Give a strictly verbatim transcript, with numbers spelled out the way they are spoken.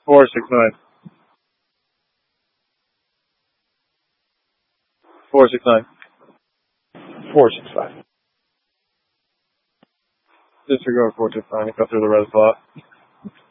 Four six nine. Four six nine. Four six five. Disregard four six nine. Cut through the red slot.